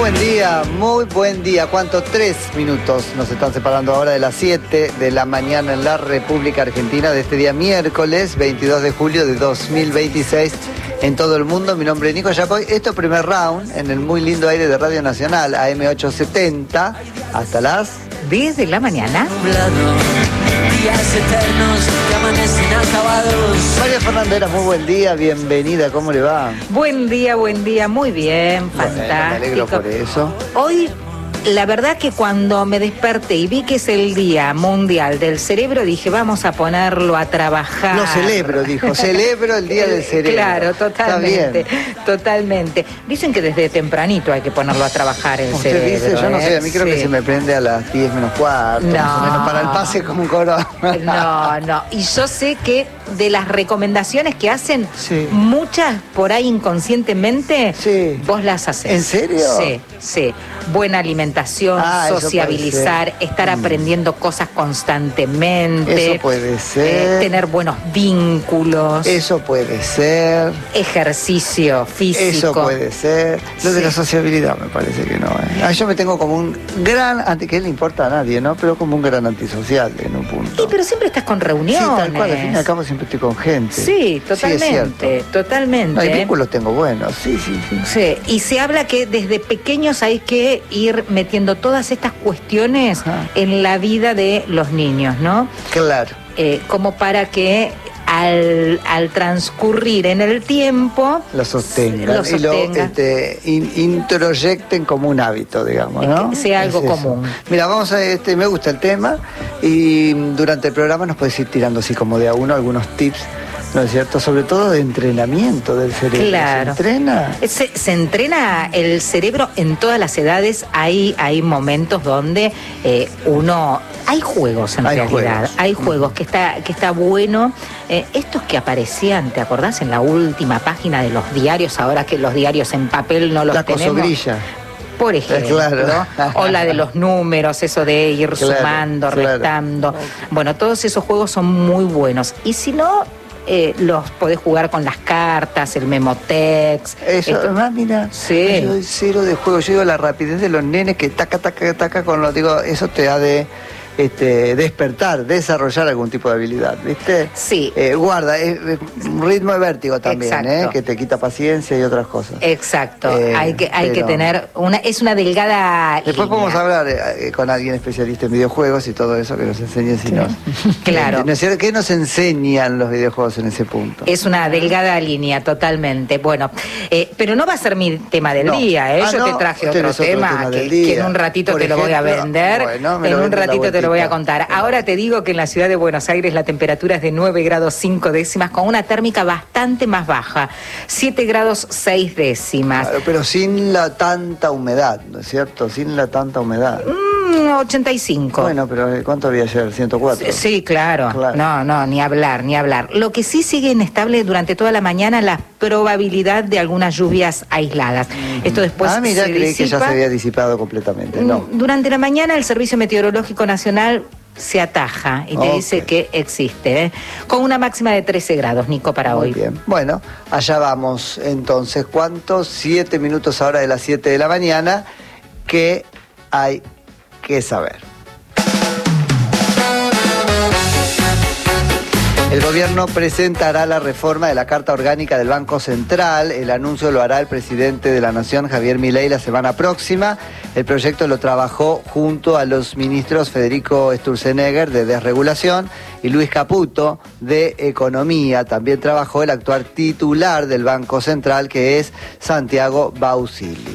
muy buen día. ¿Cuánto? 3 minutos nos están separando ahora de las 7 de la mañana en la República Argentina de este día miércoles 22 de julio de 2026 en todo el mundo. Mi nombre es Nico Yacoy. Esto es Primer Round en el muy lindo aire de Radio Nacional AM870 hasta las 10 de la mañana. Días eternos que amanecen acabados. María Fernandera, muy buen día, bienvenida, ¿cómo le va? Buen día, muy bien, fantástico. Me alegro por eso. Hoy, la verdad que cuando me desperté y vi que es el Día Mundial del Cerebro, dije, vamos a ponerlo a trabajar. Lo celebro, dijo, celebro el Día del Cerebro. Claro, totalmente, totalmente. Dicen que desde tempranito hay que ponerlo a trabajar el cerebro. Usted dice, yo no sé, a mí creo que se me prende a las 10 menos cuarto, más o menos, para el pase como un coro. No, y yo sé que de las recomendaciones que hacen, sí, muchas por ahí inconscientemente, sí, vos las haces. ¿En serio? Sí. Buena alimentación, sociabilizar, estar aprendiendo cosas constantemente. Eso puede ser. Tener buenos vínculos. Eso puede ser. Ejercicio físico. Eso puede ser. Lo de la sociabilidad me parece que no. Yo me tengo como un gran, que le importa a nadie, ¿no? Pero como un gran antisocial en un punto. Sí, pero siempre estás con reuniones. Sí, tal cual, al fin y al cabo siempre estoy con gente. Sí, totalmente, totalmente. No, hay vínculos tengo buenos, sí. Sí, y se habla que desde pequeños hay que ir metiendo todas estas cuestiones en la vida de los niños, ¿no? Claro. Como para que al transcurrir en el tiempo lo sostengan. Y lo introyecten como un hábito, digamos, ¿no? Que sea algo común. Mira, vamos a me gusta el tema y durante el programa nos puedes ir tirando así como de a uno algunos tips, ¿no es cierto? Sobre todo de entrenamiento del cerebro. Claro. ¿Se entrena? Se entrena el cerebro en todas las edades. Hay momentos donde hay juegos en realidad. Hay juegos que está bueno. Estos que aparecían, ¿te acordás? En la última página de los diarios, ahora que los diarios en papel no los tenemos. La cosogrilla. Por ejemplo, claro. O la de los números, eso de ir sumando, restando. Bueno, todos esos juegos son muy buenos. Y si no, los podés jugar con las cartas, el Memotex. Eso, mira, sí. Yo doy cero de juego. Yo digo la rapidez de los nenes que taca con lo digo, eso te ha de despertar, desarrollar algún tipo de habilidad, ¿viste? Sí. Guarda, un ritmo de vértigo también, que te quita paciencia y otras cosas. Exacto, hay que tener es una delgada después línea. Podemos hablar con alguien especialista en videojuegos y todo eso, que nos enseñe si nos... Claro. ¿Qué nos enseñan los videojuegos en ese punto? Es una delgada línea, totalmente. Bueno, pero no va a ser mi tema del día, Yo te traje otro tema que en un ratito te lo voy a vender. Bueno, en un ratito te lo voy a contar. Ahora te digo que en la ciudad de Buenos Aires la temperatura es de 9 grados 5 décimas con una térmica bastante más baja, 7 grados 6 décimas. Claro, pero sin la tanta humedad, ¿no es cierto? Sin la tanta humedad. 85. Bueno, pero ¿cuánto había ayer? 104. Sí, claro. No, ni hablar. Lo que sí sigue inestable durante toda la mañana, la probabilidad de algunas lluvias aisladas. Esto después mira, creí que ya se había disipado completamente. No. Durante la mañana el Servicio Meteorológico Nacional se ataja y te dice que existe, con una máxima de 13 grados, Nico, para hoy. Muy bien. Bueno, allá vamos. Entonces, ¿cuántos? 7 minutos ahora de las 7 de la mañana. ¿Qué hay que saber? El gobierno presentará la reforma de la Carta Orgánica del Banco Central. El anuncio lo hará el presidente de la Nación, Javier Milei, la semana próxima. El proyecto lo trabajó junto a los ministros Federico Sturzenegger, de Desregulación, y Luis Caputo, de Economía. También trabajó el actual titular del Banco Central, que es Santiago Bausili.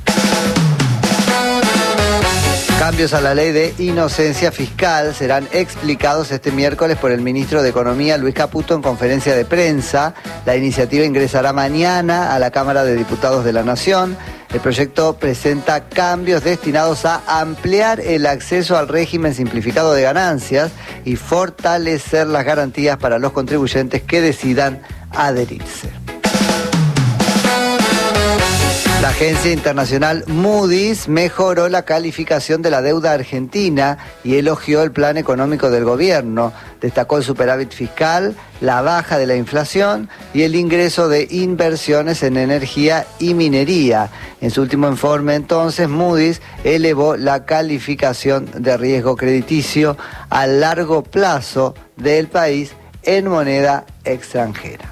Cambios a la ley de inocencia fiscal serán explicados este miércoles por el ministro de Economía, Luis Caputo, en conferencia de prensa. La iniciativa ingresará mañana a la Cámara de Diputados de la Nación. El proyecto presenta cambios destinados a ampliar el acceso al régimen simplificado de ganancias y fortalecer las garantías para los contribuyentes que decidan adherirse. La agencia internacional Moody's mejoró la calificación de la deuda argentina y elogió el plan económico del gobierno. Destacó el superávit fiscal, la baja de la inflación y el ingreso de inversiones en energía y minería. En su último informe, entonces, Moody's elevó la calificación de riesgo crediticio a largo plazo del país en moneda extranjera.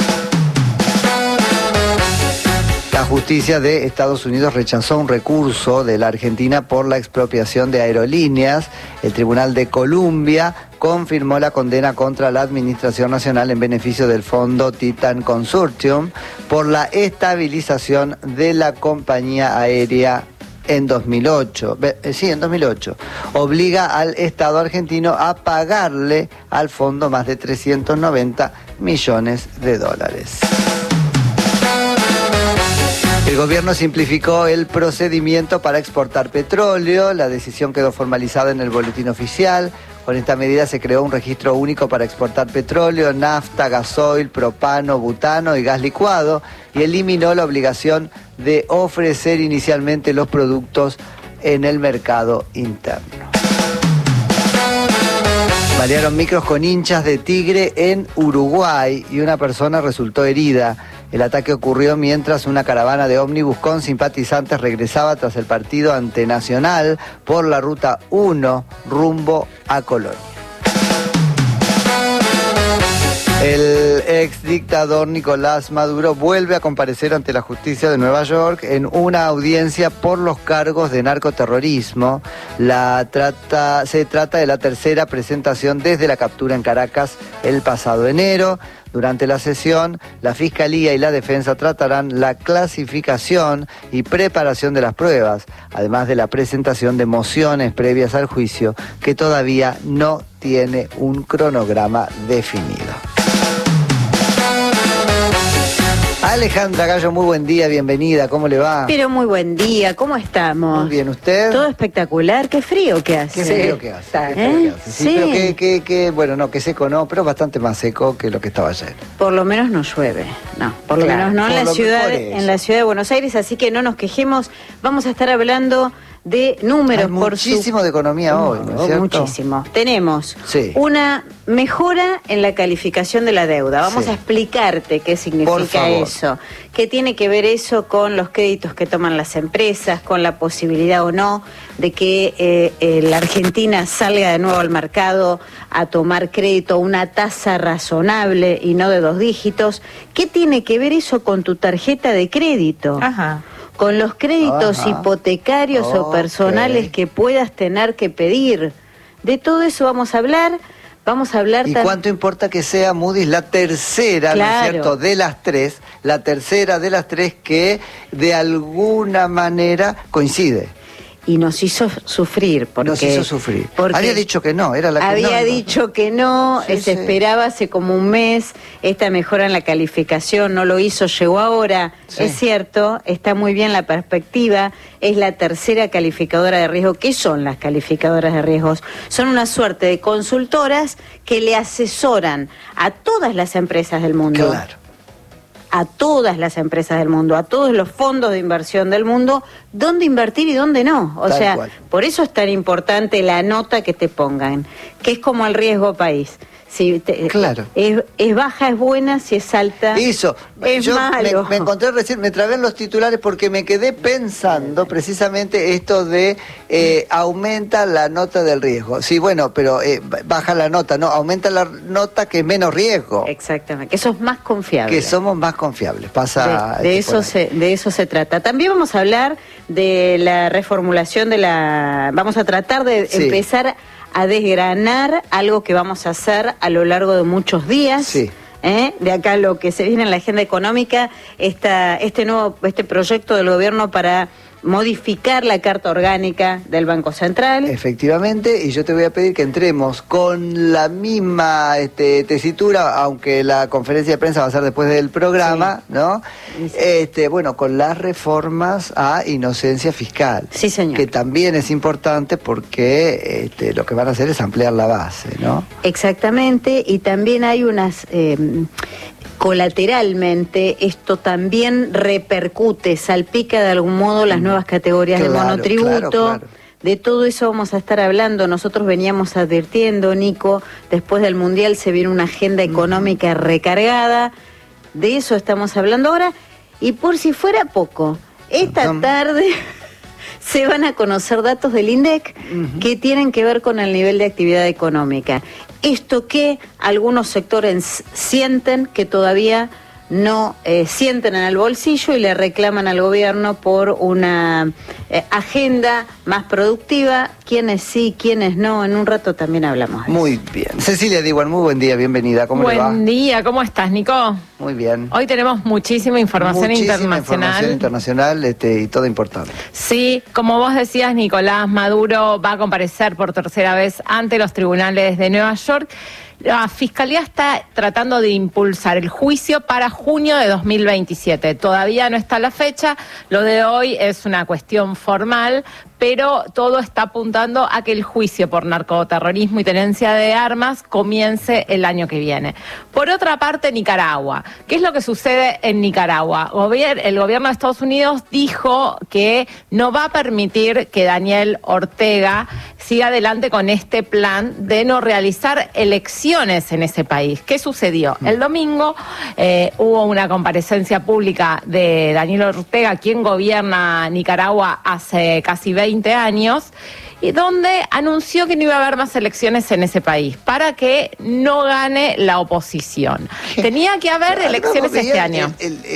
La justicia de Estados Unidos rechazó un recurso de la Argentina por la expropiación de aerolíneas. El Tribunal de Columbia confirmó la condena contra la Administración Nacional en beneficio del fondo Titan Consortium por la estabilización de la compañía aérea en 2008. En 2008. Obliga al Estado argentino a pagarle al fondo más de 390 millones de dólares. El gobierno simplificó el procedimiento para exportar petróleo. La decisión quedó formalizada en el boletín oficial. Con esta medida se creó un registro único para exportar petróleo, nafta, gasoil, propano, butano y gas licuado y eliminó la obligación de ofrecer inicialmente los productos en el mercado interno. Balearon micros con hinchas de tigre en Uruguay y una persona resultó herida. El ataque ocurrió mientras una caravana de ómnibus con simpatizantes regresaba tras el partido ante Nacional por la ruta 1 rumbo a Colonia. El ex dictador Nicolás Maduro vuelve a comparecer ante la justicia de Nueva York en una audiencia por los cargos de narcoterrorismo. Se trata de la tercera presentación desde la captura en Caracas el pasado enero. Durante la sesión, la Fiscalía y la Defensa tratarán la clasificación y preparación de las pruebas, además de la presentación de mociones previas al juicio, que todavía no tiene un cronograma definido. Alejandra Gallo, muy buen día, bienvenida, ¿cómo le va? Pero muy buen día, ¿cómo estamos? Muy bien, ¿usted? Todo espectacular, qué frío que hace. Qué frío que hace. Sí, pero bueno, no, que seco no, pero bastante más seco que lo que estaba ayer. Por lo menos no llueve, no, por lo menos no en la ciudad de Buenos Aires, así que no nos quejemos, vamos a estar hablando de números. Hay muchísimo de economía hoy, ¿no es cierto? Muchísimo. Tenemos una mejora en la calificación de la deuda. Vamos a explicarte qué significa eso. ¿Qué tiene que ver eso con los créditos que toman las empresas, con la posibilidad o no de que la Argentina salga de nuevo al mercado a tomar crédito a una tasa razonable y no de 2 dígitos? ¿Qué tiene que ver eso con tu tarjeta de crédito? Ajá. Con los créditos hipotecarios o personales que puedas tener que pedir. De todo eso vamos a hablar. ¿Y cuánto importa que sea Moody's la tercera, ¿no es cierto?, de las tres, la tercera de las tres que de alguna manera coincide? Y nos hizo sufrir. Porque había dicho que no, era la que había dicho que no, se esperaba hace como un mes esta mejora en la calificación, no lo hizo, llegó ahora. Es cierto, está muy bien la perspectiva, es la tercera calificadora de riesgo. ¿Qué son las calificadoras de riesgos? Son una suerte de consultoras que le asesoran a todas las empresas del mundo. Claro. A todas las empresas del mundo, a todos los fondos de inversión del mundo, dónde invertir y dónde no. O sea, por eso es tan importante la nota que te pongan, que es como el riesgo país. Si es baja, es buena, si es alta, es malo. Me encontré recién, me trabé en los titulares porque me quedé pensando precisamente esto de aumenta la nota del riesgo. Sí, bueno, pero baja la nota, no, aumenta la nota que es menos riesgo. Exactamente, que sos más confiable. Que somos más confiables, pasa. De eso se trata. También vamos a hablar de la reformulación de la... Vamos a tratar de empezar a desgranar algo que vamos a hacer a lo largo de muchos días. De acá lo que se viene en la agenda económica, este proyecto del gobierno para modificar la Carta Orgánica del Banco Central. Efectivamente, y yo te voy a pedir que entremos con la misma tesitura, aunque la conferencia de prensa va a ser después del programa, sí, ¿no? Sí. Bueno, con las reformas a inocencia fiscal. Sí, señor. Que también es importante porque lo que van a hacer es ampliar la base, ¿no? Exactamente, y también hay unas... colateralmente, esto también repercute, salpica de algún modo las nuevas categorías de monotributo. Claro. De todo eso vamos a estar hablando. Nosotros veníamos advirtiendo, Nico, después del Mundial se viene una agenda económica recargada. De eso estamos hablando ahora. Y por si fuera poco, esta tarde se van a conocer datos del INDEC que tienen que ver con el nivel de actividad económica. Esto que algunos sectores sienten que todavía no sienten en el bolsillo y le reclaman al gobierno por una agenda más productiva, quiénes sí, quiénes no. En un rato también hablamos de Muy bien. Cecilia Diwan, muy buen día, bienvenida. ¿Cómo le va? Buen día, ¿cómo estás, Nico? Muy bien. Hoy tenemos muchísima información internacional. Y todo importante. Sí, como vos decías, Nicolás Maduro va a comparecer por tercera vez ante los tribunales de Nueva York. La Fiscalía está tratando de impulsar el juicio para junio de 2027. Todavía no está la fecha, lo de hoy es una cuestión formal, pero todo está apuntando a que el juicio por narcoterrorismo y tenencia de armas comience el año que viene. Por otra parte, Nicaragua. ¿Qué es lo que sucede en Nicaragua? El gobierno de Estados Unidos dijo que no va a permitir que Daniel Ortega siga adelante con este plan de no realizar elecciones en ese país. ¿Qué sucedió? El domingo hubo una comparecencia pública de Daniel Ortega, quien gobierna Nicaragua hace casi 20 años, y donde anunció que no iba a haber más elecciones en ese país para que no gane la oposición. Tenía que haber elecciones este año.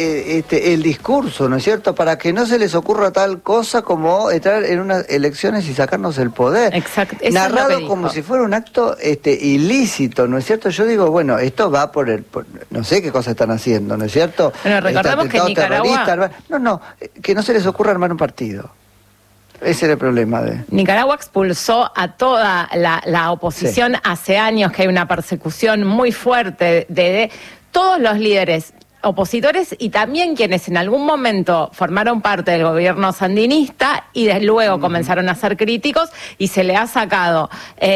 El discurso, ¿no es cierto? Para que no se les ocurra tal cosa como entrar en unas elecciones y sacarnos el poder. Exacto. Narrado como si fuera un acto ilícito, ¿no es cierto? Yo digo, bueno, esto va por no sé qué cosa están haciendo, ¿no es cierto? Bueno, recordemos que Nicaragua... que no se les ocurra armar un partido. Ese era el problema de... Nicaragua expulsó a toda la oposición hace años, que hay una persecución muy fuerte de todos los líderes opositores y también quienes en algún momento formaron parte del gobierno sandinista y luego comenzaron a ser críticos, y se le ha sacado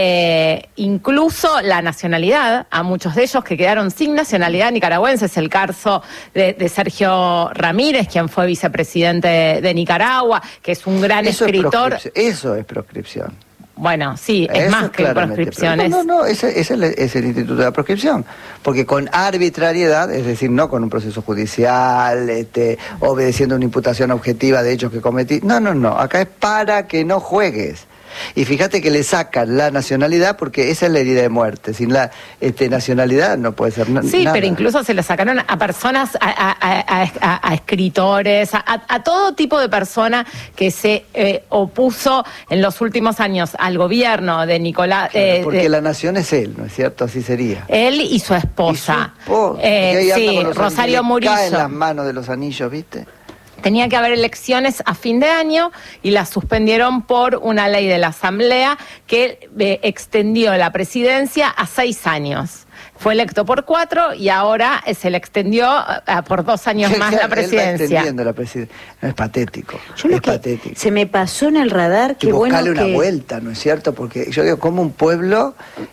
incluso la nacionalidad a muchos de ellos que quedaron sin nacionalidad nicaragüense. Es el caso de Sergio Ramírez, quien fue vicepresidente de Nicaragua, que es un gran escritor. Eso es proscripción. Bueno, sí, es más que proscripciones. Ese es el instituto de la proscripción. Porque con arbitrariedad, es decir, no con un proceso judicial, obedeciendo una imputación objetiva de hechos que cometí. No. Acá es para que no juegues. Y fíjate que le sacan la nacionalidad porque esa es la herida de muerte. Sin la nacionalidad no puede ser nada. Sí, pero incluso se le sacaron a personas, a escritores, a todo tipo de persona que se opuso en los últimos años al gobierno de Nicolás. Claro, porque la nación es él, ¿no es cierto? Así sería. Él y su esposa. Sí, Rosario Murillo. Cae en las manos de los anillos, ¿viste? Tenía que haber elecciones a fin de año y las suspendieron por una ley de la Asamblea que extendió la presidencia a 6 años. Fue electo por 4 y ahora se le extendió por 2 años más la presidencia. Él va extendiendo la presidencia. No, es patético. Es patético. Se me pasó en el radar que buscarle una vuelta, ¿no es cierto? Porque yo digo, ¿cómo un pueblo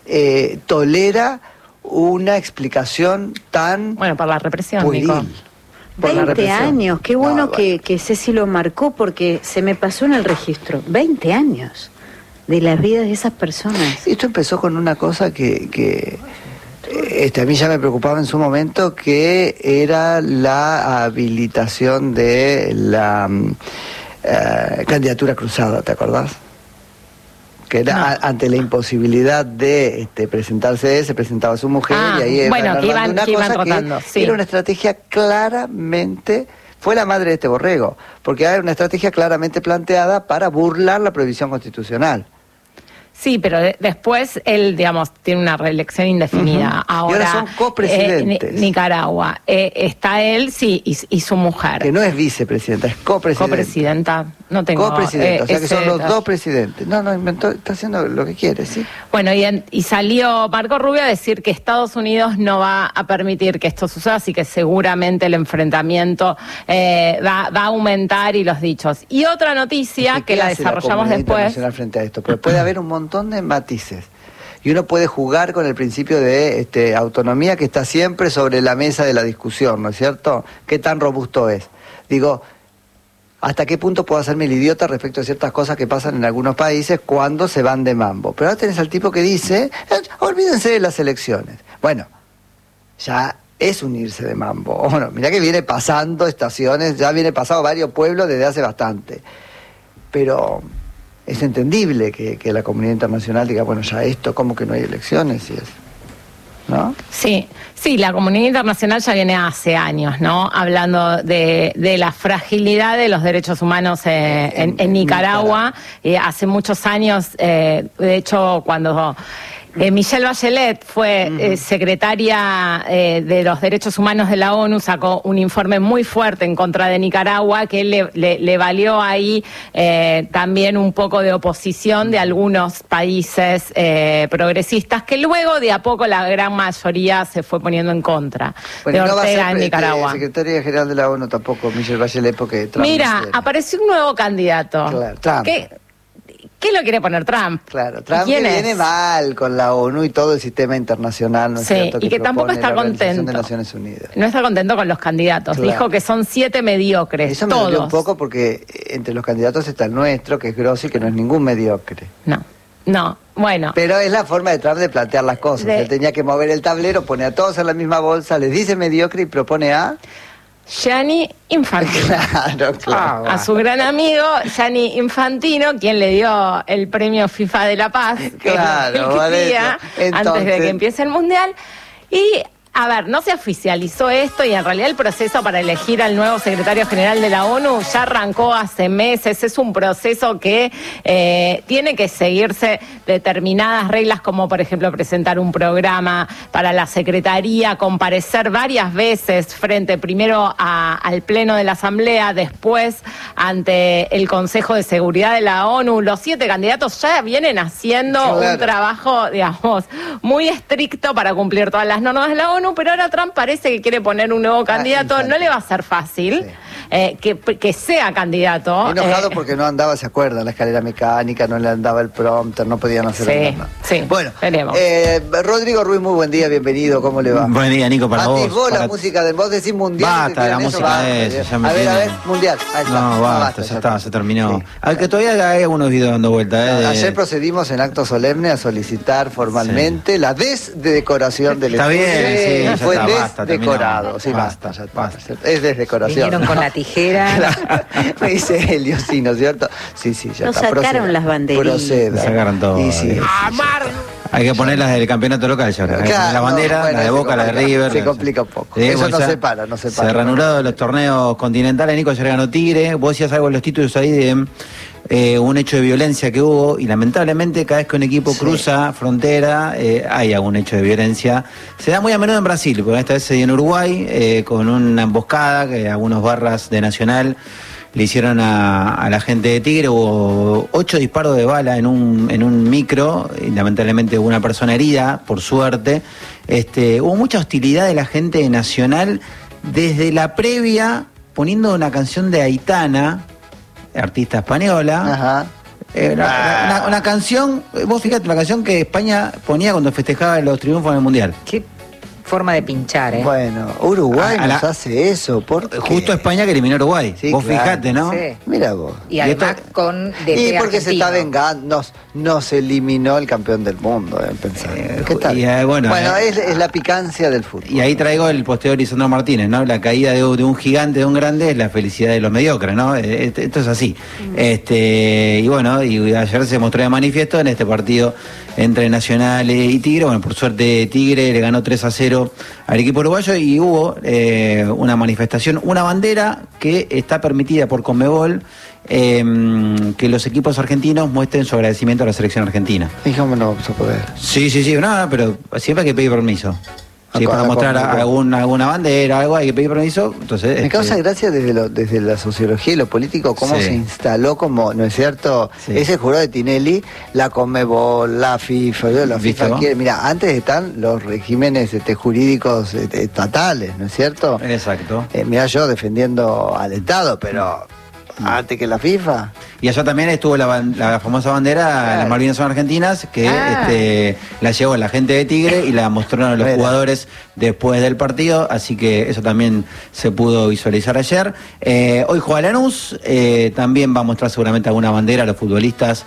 tolera una explicación tan... Bueno, por la represión, pueril? Nico. 20 años, qué bueno que Ceci lo marcó porque se me pasó en el registro. 20 años de las vidas de esas personas. Esto empezó con una cosa que a mí ya me preocupaba en su momento, que era la habilitación de la candidatura cruzada, ¿te acordás? Que era ante la imposibilidad de presentarse, se presentaba su mujer y ahí que iban rotando. Sí. Era una estrategia claramente, fue la madre de este borrego, porque era una estrategia claramente planteada para burlar la prohibición constitucional. Sí, pero después él, digamos, tiene una reelección indefinida. Ahora, y ahora son copresidentes. Nicaragua. Está él, sí, y su mujer. Que no es vicepresidenta, es copresidenta. Copresidenta, no tengo... Copresidenta, o sea que son los dos presidentes. No, inventó, está haciendo lo que quiere, ¿sí? Bueno, y salió Marco Rubio a decir que Estados Unidos no va a permitir que esto suceda, así que seguramente el enfrentamiento va a aumentar y los dichos. Y otra noticia que la desarrollamos después... frente a esto, pero puede haber un montón de matices y uno puede jugar con el principio de autonomía que está siempre sobre la mesa de la discusión, ¿no es cierto? ¿Qué tan robusto es? Digo, ¿hasta qué punto puedo hacerme el idiota respecto a ciertas cosas que pasan en algunos países cuando se van de mambo? Pero ahora tenés al tipo que dice, olvídense de las elecciones. Bueno, ya es unirse de mambo. Bueno, mirá que viene pasando estaciones, ya viene pasado varios pueblos desde hace bastante. Pero es entendible que la comunidad internacional diga, bueno, ya esto, ¿cómo que no hay elecciones? Y es, ¿no? Sí, la comunidad internacional ya viene hace años, ¿no? Hablando de la fragilidad de los derechos humanos en Nicaragua. Hace muchos años, de hecho, cuando... Michelle Bachelet fue secretaria de los Derechos Humanos de la ONU, sacó un informe muy fuerte en contra de Nicaragua que le valió ahí también un poco de oposición de algunos países progresistas que luego de a poco la gran mayoría se fue poniendo en contra de Ortega en Nicaragua. Secretaria General de la ONU tampoco, Michelle Bachelet, porque Trump... Mira, apareció un nuevo candidato. Claro, Trump. ¿Qué lo quiere poner Trump? Claro, Trump que viene mal con la ONU y todo el sistema internacional, ¿no es cierto? Y que tampoco está contento. De Naciones Unidas. No está contento con los candidatos. Claro. Dijo que son 7 mediocres. Eso me dolió un poco porque entre los candidatos está el nuestro, que es Grossi, que no es ningún mediocre. No, bueno. Pero es la forma de Trump de plantear las cosas. Él tenía que mover el tablero, pone a todos en la misma bolsa, les dice mediocre y propone a... Gianni Infantino. Claro. A su gran amigo Gianni Infantino, quien le dio el premio FIFA de la Paz, que quería antes de que empiece el Mundial. Y, a ver, no se oficializó esto y en realidad el proceso para elegir al nuevo secretario general de la ONU ya arrancó hace meses. Es un proceso que tiene que seguirse determinadas reglas, como por ejemplo presentar un programa para la secretaría, comparecer varias veces frente primero al Pleno de la Asamblea, después ante el Consejo de Seguridad de la ONU. Los 7 candidatos ya vienen haciendo un trabajo, digamos, muy estricto para cumplir todas las normas de la ONU. Pero ahora Trump parece que quiere poner un nuevo candidato. No le va a ser fácil que sea candidato. Enojado porque no andaba, ¿se acuerdan? La escalera mecánica, no le andaba el prompter, no podían hacer nada. Bueno, Rodrigo Ruiz, muy buen día, bienvenido, ¿cómo le va? Buen día, Nico, para vos. La música de vos decís mundial. Basta, la música de eso. A ver, mundial. Ahí está. No, basta, ya está, se terminó. Sí. Aunque todavía hay algunos videos dando vuelta. Ayer procedimos en acto solemne a solicitar formalmente la desdecoración del estudio. Está bien, fue desdecorado. Sí, basta. Es desdecoración. Vinieron con la tijera. Me dice Helio, sí, ¿no es cierto? Sí, ya está. Sacaron las banderas. Proceda. Sacaron todo. Hay que ponerlas del campeonato local ya. Claro, la bandera, la de Boca, la de River. Se complica un poco. Eso no se para. Se ha reanudado los torneos continentales. Nico, ayer ganó Tigre. Vos decías algo en los títulos ahí de un hecho de violencia que hubo, y lamentablemente cada vez que un equipo cruza frontera hay algún hecho de violencia. Se da muy a menudo en Brasil, porque esta vez se dio en Uruguay con una emboscada que algunos barras de Nacional le hicieron a la gente de Tigre. Hubo 8 disparos de bala en un micro y lamentablemente hubo una persona herida, por suerte. Hubo mucha hostilidad de la gente de Nacional desde la previa, poniendo una canción de Aitana, artista española. Una canción, vos fíjate, la canción que España ponía cuando festejaba los triunfos en el Mundial. ¿Qué forma de pinchar, Bueno, Uruguay nos hace eso. Justo España que eliminó a Uruguay. Sí, vos fijate, ¿no? Sí. Mira vos. Y además y porque se está vengando, nos eliminó el campeón del mundo, ¿qué tal? Bueno, es la picancia del fútbol. Y ahí traigo el posteo de Lisandro Martínez, ¿no? La caída de un gigante, de un grande, es la felicidad de los mediocres, ¿no? Esto es así. Y bueno, y ayer se mostró de manifiesto en este partido entre Nacional y Tigre. Bueno, por suerte Tigre le ganó 3-0 al equipo uruguayo y hubo una manifestación, una bandera que está permitida por Conmebol que los equipos argentinos muestren su agradecimiento a la selección argentina. ¿Y cómo no vamos a poder? Sí, no, pero siempre hay que pedir permiso. Si para mostrar alguna bandera, algo, hay que pedir permiso. Entonces, me causa gracia desde la sociología y lo político cómo se instaló como, ¿no es cierto? Sí. Ese jurado de Tinelli, la Conmebol, la FIFA, la FIFA quiere. Mira, antes están los regímenes jurídicos estatales, ¿no es cierto? Exacto. Mira, yo defendiendo al Estado, pero antes que la FIFA. Y allá también estuvo la famosa bandera, las Malvinas son argentinas, que la llevó la gente de Tigre y la mostraron a los jugadores después del partido, así que eso también se pudo visualizar ayer. Hoy juega Lanús, también va a mostrar seguramente alguna bandera a los futbolistas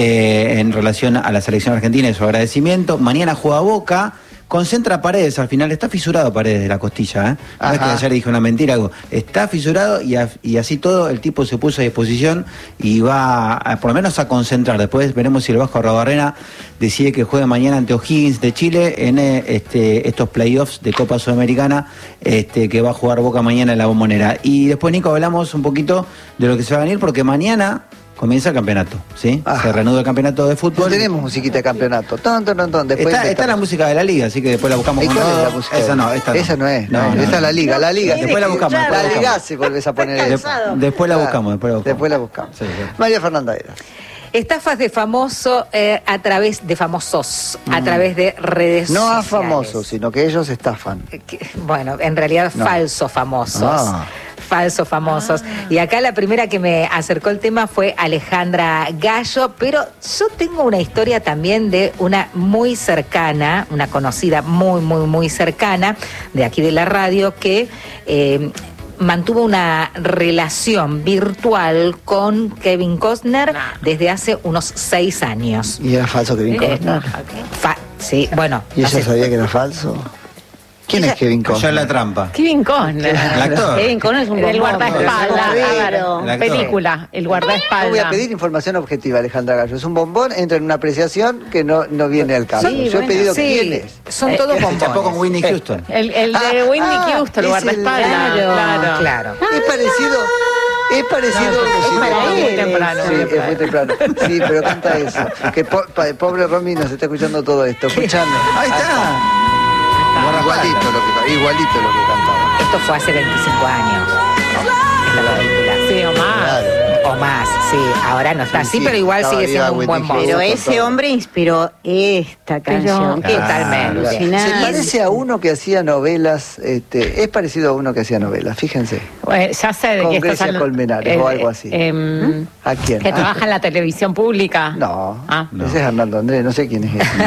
en relación a la selección argentina y su agradecimiento. Mañana juega Boca. Concentra Paredes, al final está fisurado Paredes de la costilla, No es que ayer dije una mentira, está fisurado y así todo el tipo se puso a disposición y va por lo menos a concentrar. Después veremos si el Vasco Arruabarrena decide que juegue mañana ante O'Higgins de Chile en estos playoffs de Copa Sudamericana que va a jugar Boca mañana en la Bombonera. Y después, Nico, hablamos un poquito de lo que se va a venir porque mañana comienza el campeonato, ¿sí? Se reanuda el campeonato de fútbol. No tenemos musiquita de campeonato. Después está la música de la liga, así que después la buscamos. ¿Cuál es la música? Esa no. Esta no es. Esta es la liga. Después la buscamos. La liga se volvés a poner eso. Después la buscamos. Después la buscamos. Sí. María Fernanda Eras. Estafas de famosos a través de redes sociales. No a famosos, sino que ellos estafan. Bueno, en realidad falsos famosos. Falsos famosos. Y acá la primera que me acercó el tema fue Alejandra Gallo, pero yo tengo una historia también de una muy cercana, una conocida muy cercana de aquí de la radio que mantuvo una relación virtual con Kevin Costner desde hace unos 6 años. ¿Y era falso Kevin Costner? Sí, bueno. ¿Y ella sabía que era falso? ¿Quién es Kevin Costner? Yo en la trampa. Kevin Costner. El actor. Kevin Costner es un el guardaespaldas. Película, el guardaespaldas. No voy a pedir información objetiva, Alejandra Gallo. Es un bombón, entra en una apreciación que no viene al caso. Yo he pedido quién es. Son todos bombones. Chapó con Whitney Houston. El de Whitney Houston, el guardaespaldas. Claro. Es parecido. Es muy temprano. Sí, es muy temprano. Sí, pero canta eso. Que pobre Romy nos está escuchando todo esto. Escuchando. Ahí está. Igualito lo que cantaba. Esto fue hace 25 años. Esta película. Sí, o más. Claro. O más, sí. Ahora no está así, pero igual sigue siendo un buen mozo. Pero ese hombre inspiró esta canción. Totalmente. Se parece a uno que hacía novelas, es parecido a uno que hacía novelas, fíjense. Bueno, ya sé de con que Grecia estás Colmenares o algo así. ¿A quién? Que trabaja en la televisión pública. No. Ese es Arnaldo Andrés, no sé quién es ese.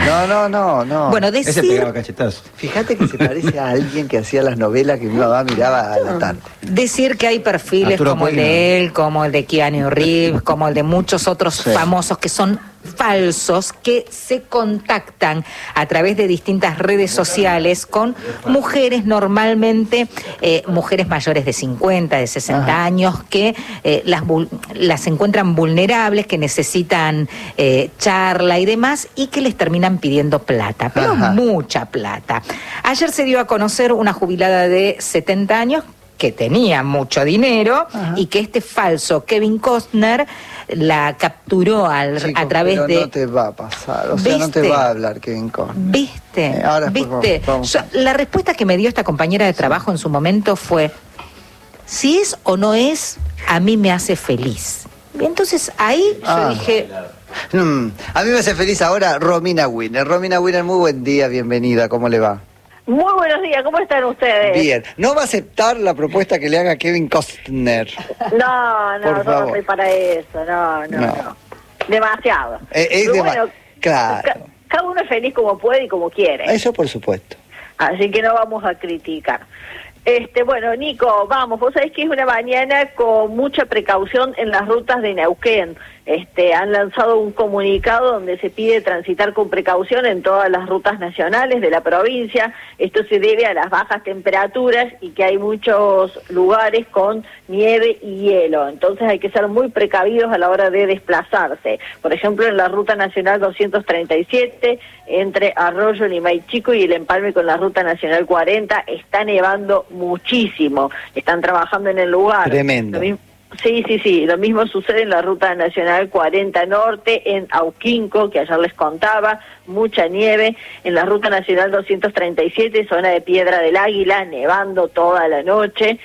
No. Bueno, ese pegaba cachetazo. Fíjate que se parece a alguien que hacía las novelas que mi mamá miraba a la tarde. Decir que hay perfiles Arturo como Puigno. el de él, como el de Keanu Reeves, como el de muchos otros famosos que son falsos, que se contactan a través de distintas redes sociales con mujeres, normalmente mujeres mayores de 50, de 60 años, que las encuentran vulnerables, que necesitan charla y demás, y que les terminan pidiendo plata, pero mucha plata. Ayer se dio a conocer una jubilada de 70 años que tenía mucho dinero y que este falso Kevin Costner la capturó a través de... No te va a pasar, no te va a hablar Kevin Costner. ¿Viste? Ahora, ¿Viste? La respuesta que me dio esta compañera de trabajo en su momento fue, si es o no es, a mí me hace feliz. Y entonces ahí yo dije... A mí me hace feliz ahora Romina Winner. Romina Winner, muy buen día, bienvenida, ¿cómo le va? Muy buenos días, ¿cómo están ustedes? Bien, ¿no va a aceptar la propuesta que le haga Kevin Costner? No estoy para eso, no. Demasiado. Claro. Cada uno es feliz como puede y como quiere. Eso por supuesto. Así que no vamos a criticar. Bueno, Nico, vamos, vos sabés que es una mañana con mucha precaución en las rutas de Neuquén. Han lanzado un comunicado donde se pide transitar con precaución en todas las rutas nacionales de la provincia. Esto se debe a las bajas temperaturas y que hay muchos lugares con nieve y hielo. Entonces hay que ser muy precavidos a la hora de desplazarse. Por ejemplo, en la ruta nacional 237, entre Arroyo, Limay Chico y el empalme con la ruta nacional 40, está nevando muchísimo. Están trabajando en el lugar. Tremendo. Sí, lo mismo sucede en la Ruta Nacional 40 Norte, en Auquinco, que ayer les contaba, mucha nieve, en la Ruta Nacional 237, zona de Piedra del Águila, nevando toda la noche.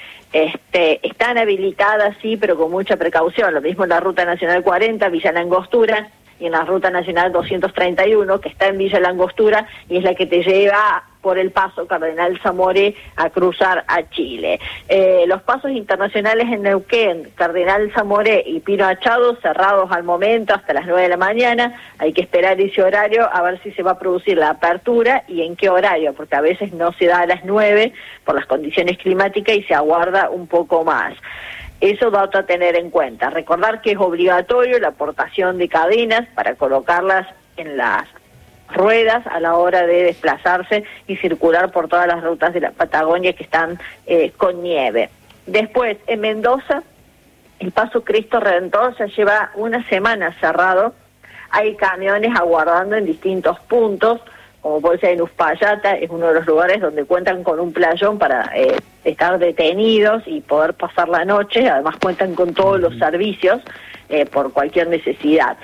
Están habilitadas, sí, pero con mucha precaución, lo mismo en la Ruta Nacional 40, Villa La Angostura, y en la Ruta Nacional 231, que está en Villa La Angostura, y es la que te lleva por el paso Cardenal Zamoré a cruzar a Chile. Los pasos internacionales en Neuquén, Cardenal Zamoré y Pino Achado cerrados al momento hasta las 9 de la mañana. Hay que esperar ese horario a ver si se va a producir la apertura y en qué horario, porque a veces no se da a las 9 por las condiciones climáticas y se aguarda un poco más. Eso dato a tener en cuenta. Recordar que es obligatorio la aportación de cadenas para colocarlas en las ruedas a la hora de desplazarse y circular por todas las rutas de la Patagonia que están con nieve. Después, en Mendoza, el paso Cristo Redentor ya lleva una semana cerrado. Hay camiones aguardando en distintos puntos, como puede ser en Uspallata, es uno de los lugares donde cuentan con un playón para estar detenidos y poder pasar la noche. Además cuentan con todos los servicios por cualquier necesidad.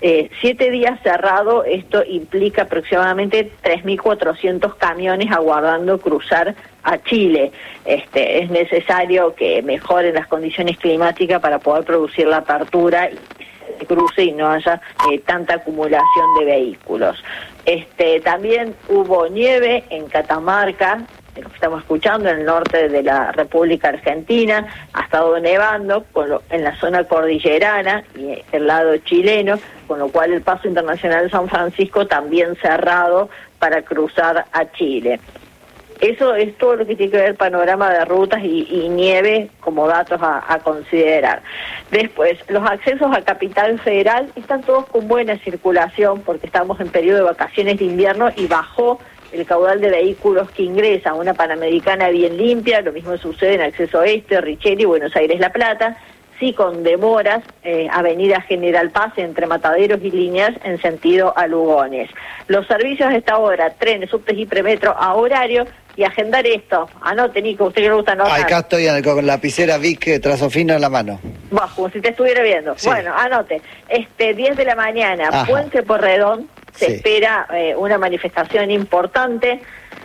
7 días cerrado, esto implica aproximadamente 3.400 camiones aguardando cruzar a Chile. Es necesario que mejoren las condiciones climáticas para poder producir la apertura y se cruce y no haya tanta acumulación de vehículos. También hubo nieve en Catamarca, lo que estamos escuchando, en el norte de la República Argentina, ha estado nevando en la zona cordillerana y el lado chileno, con lo cual el paso internacional de San Francisco también cerrado para cruzar a Chile. Eso es todo lo que tiene que ver el panorama de rutas y nieve como datos a considerar. Después, los accesos a Capital Federal están todos con buena circulación porque estamos en periodo de vacaciones de invierno y bajó el caudal de vehículos que ingresa. Una Panamericana bien limpia, lo mismo sucede en Acceso Este, Richeri, Buenos Aires, La Plata, sí con demoras, Avenida General Paz entre Mataderos y Líneas en sentido a Lugones. Los servicios a esta hora, trenes, subtes y premetro a horario, y agendar esto. Anote, Nico, usted que le gusta anotar. Acá estoy con la lapicera Vic, trazo fino en la mano. Como si te estuviera viendo. Sí. Bueno, anote. 10 de la mañana, ajá. Puente Porredón, se espera una manifestación importante.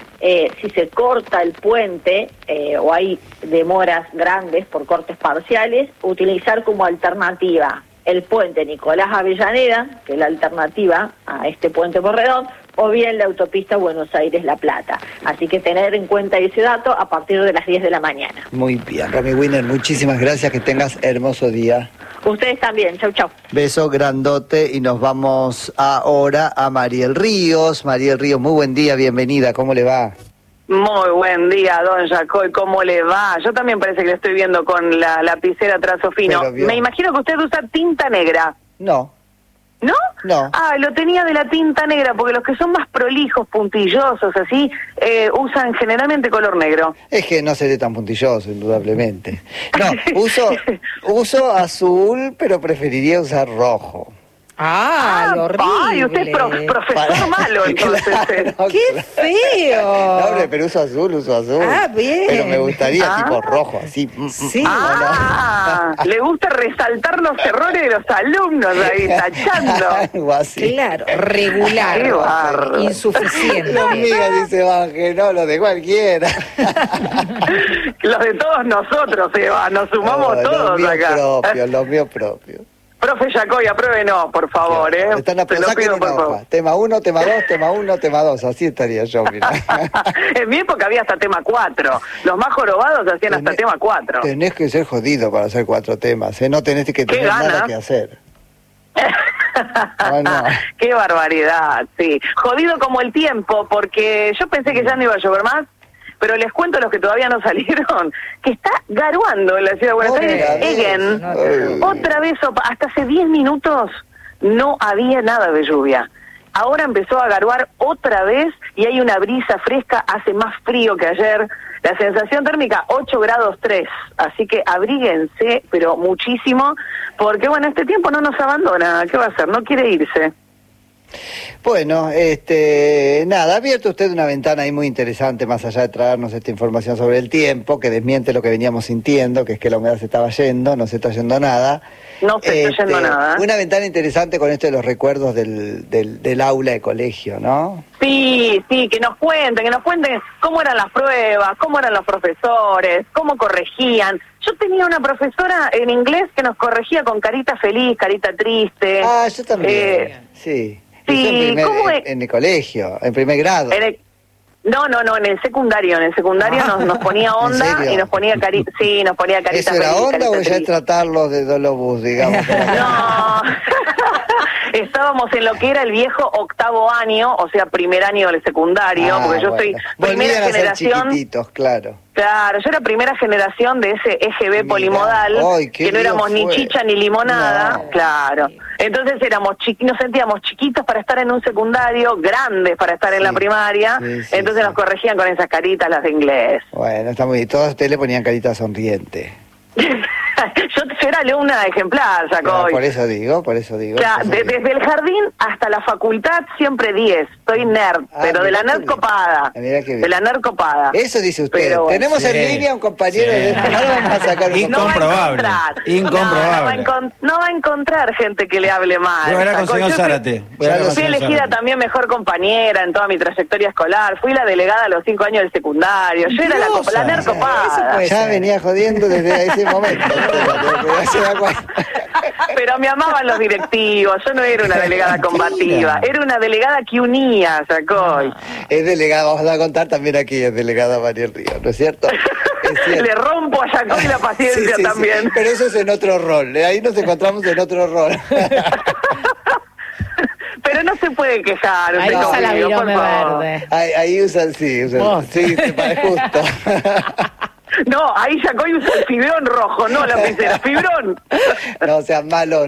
Si se corta el puente o hay demoras grandes por cortes parciales, utilizar como alternativa el puente Nicolás Avellaneda, que es la alternativa a este puente Porredón, o bien la autopista Buenos Aires-La Plata. Así que tener en cuenta ese dato a partir de las 10 de la mañana. Muy bien, Romy Wiener, muchísimas gracias, que tengas hermoso día. Ustedes también, chau, chau. Beso grandote y nos vamos ahora a Mariel Ríos. Mariel Ríos, muy buen día, bienvenida, ¿cómo le va? Muy buen día, don Jacoy, ¿cómo le va? Yo también parece que le estoy viendo con la lapicera trazo fino. Me imagino que usted usa tinta negra. No. ¿No? No. Lo tenía de la tinta negra, porque los que son más prolijos, puntillosos, así, usan generalmente color negro. Es que no seré tan puntilloso, indudablemente. No, uso azul, pero preferiría usar rojo. Lo horrible. Ay, usted es profesor malo, entonces. Claro, ¡qué feo! No, hombre, pero uso azul. Bien. Pero me gustaría tipo rojo, así. Sí. Le gusta resaltar los errores de los alumnos ahí, tachando. Algo así. Claro, regular. Insuficiente. Los míos, dice Vanje, no, los de cualquiera. Los de todos nosotros, Eva, nos sumamos todos acá. Los míos propios. Profe Jacoy, apruébenos, por favor, Están a te lo pido, por favor. Tema 1, tema 2, tema 1, tema 2, así estaría yo, mira. En mi época había hasta tema 4. Los más jorobados hacían hasta tema 4. Tenés que ser jodido para hacer 4 temas, no tenés que tener nada que hacer. No. Qué barbaridad, sí. Jodido como el tiempo, porque yo pensé que ya no iba a llover más, pero les cuento a los que todavía no salieron, que está garuando en la ciudad de Buenos Aires. Egen, otra vez, hasta hace 10 minutos no había nada de lluvia. Ahora empezó a garuar otra vez y hay una brisa fresca, hace más frío que ayer. La sensación térmica 8 grados 3, así que abríguense, pero muchísimo, porque bueno, este tiempo no nos abandona. ¿Qué va a hacer? No quiere irse. Bueno, nada, ha abierto usted una ventana ahí muy interesante, más allá de traernos esta información sobre el tiempo, que desmiente lo que veníamos sintiendo, que es que la humedad se estaba yendo, no se está yendo nada. No se está yendo nada. Una ventana interesante con esto de los recuerdos del aula de colegio, ¿no? Sí, que nos cuenten cómo eran las pruebas, cómo eran los profesores, cómo corregían. Yo tenía una profesora en inglés que nos corregía con carita feliz, carita triste. Ah, yo también, sí. Sí, en el colegio, en primer grado. No, en el secundario. Nos ponía onda y nos ponía carita. Sí, nos ponía carita. ¿Eso era feliz, onda o ya es tratarlos de dolobús, digamos? No. Estábamos en lo que era el viejo octavo año, o sea, primer año del secundario, porque yo soy primera generación. Chiquititos, claro. Claro, yo era primera generación de ese EGB polimodal, que no éramos ni chicha ni limonada, claro. Entonces nos sentíamos chiquitos para estar en un secundario, grandes para estar en la primaria, entonces nos corregían con esas caritas las de inglés. Bueno, está muy bien, todos ustedes le ponían carita sonriente. Yo era alumna ejemplar, Jacob. Claro, por eso digo. Claro, desde el jardín hasta la facultad siempre 10. Soy nerd, pero de la nerd copada. De la nerd copada. Eso dice usted. Pero, tenemos en línea un compañero de esto. No lo vamos a sacar. Incomprobable. No va a encontrar gente que le hable mal. Voy a hablar con señor Zárate. Fui elegida también mejor compañera en toda mi trayectoria escolar. Fui la delegada a los 5 años del secundario. Yo era la nerd copada. Ya venía jodiendo desde ese momento. Pero me amaban los directivos. Yo no era una delegada combativa, era una delegada que unía, Jacoy. Es delegada, vamos a contar también aquí, es delegada Mariel Ríos, ¿no es cierto? Le rompo a Jacoy la paciencia también. Sí. Pero eso es en otro rol, ahí nos encontramos en otro rol. Pero no se puede quejar. Ahí usa la virome verde. Ahí usan, sí, justo. No, ahí Jacoy usa el fibrón rojo, no la lapicera, fibrón. No seas malo.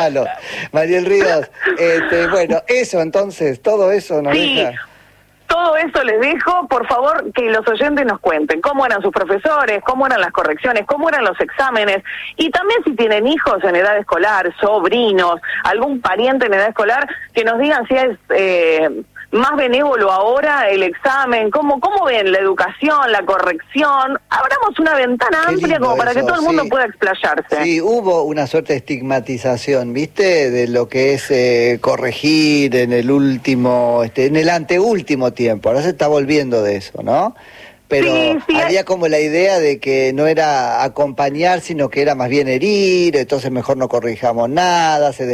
Mariel Ríos, bueno, eso entonces, todo eso nos deja. Todo eso les dejo, por favor, que los oyentes nos cuenten cómo eran sus profesores, cómo eran las correcciones, cómo eran los exámenes, y también si tienen hijos en edad escolar, sobrinos, algún pariente en edad escolar, que nos digan si es más benévolo ahora el examen, cómo ven la educación, la corrección. Abramos una ventana amplia como para que todo el mundo pueda explayarse. Sí, hubo una suerte de estigmatización, ¿viste? De lo que es corregir en el último, en el anteúltimo tiempo. Ahora se está volviendo de eso, ¿no? Pero había como la idea de que no era acompañar, sino que era más bien herir, entonces mejor no corrijamos nada, se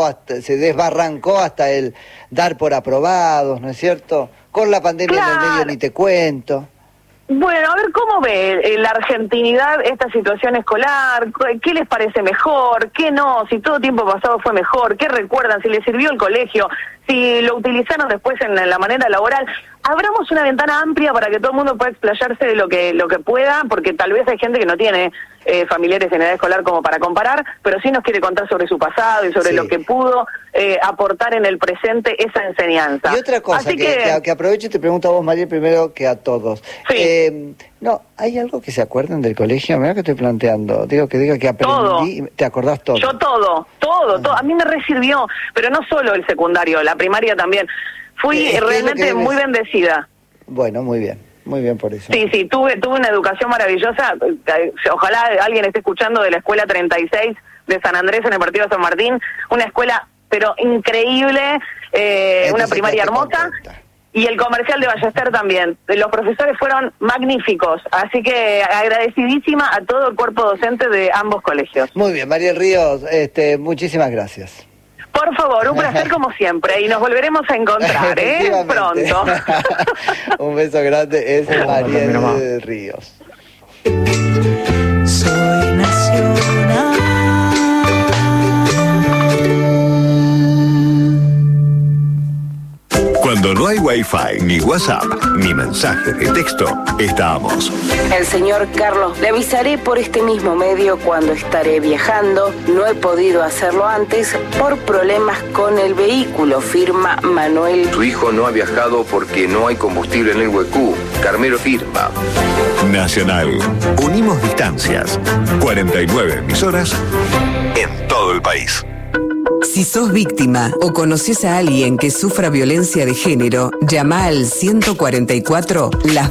desbarrancó hasta el dar por aprobados, ¿no es cierto? Con la pandemia en el medio ni te cuento. Bueno, a ver, ¿cómo ve la argentinidad esta situación escolar? ¿Qué les parece mejor? ¿Qué no? Si todo tiempo pasado fue mejor, ¿qué recuerdan? Si les sirvió el colegio, si lo utilizaron después en la manera laboral. Abramos una ventana amplia para que todo el mundo pueda explayarse de lo que pueda, porque tal vez hay gente que no tiene familiares en edad escolar como para comparar, pero sí nos quiere contar sobre su pasado y sobre lo que pudo aportar en el presente esa enseñanza. Y otra cosa, que aprovecho y te pregunto a vos, Mariel, primero que a todos. Sí. No, ¿hay algo que se acuerden del colegio? Mirá que estoy planteando. Diga que aprendí. ¿Te acordás todo? Yo todo. A mí me resirvió, pero no solo el secundario, la primaria también. Fui realmente muy bendecida. Bueno, muy bien por eso. Sí, tuve una educación maravillosa. Ojalá alguien esté escuchando de la escuela 36 de San Andrés en el partido de San Martín. Una escuela, pero increíble, una primaria hermosa. Y el comercial de Ballester también. Los profesores fueron magníficos, así que agradecidísima a todo el cuerpo docente de ambos colegios. Muy bien, Mariel Ríos, muchísimas gracias. Por favor, un placer como siempre, y nos volveremos a encontrar, pronto. Un beso grande, es Mariel Ríos. Soy nacional. Cuando no hay Wi-Fi, ni WhatsApp, ni mensaje de texto, estamos. El señor Carlos, le avisaré por este mismo medio cuando estaré viajando. No he podido hacerlo antes por problemas con el vehículo, firma Manuel. Su hijo no ha viajado porque no hay combustible en el Huecú. Carmelo firma. Nacional. Unimos distancias. 49 emisoras en todo el país. Si sos víctima o conoces a alguien que sufra violencia de género, llama al 144 las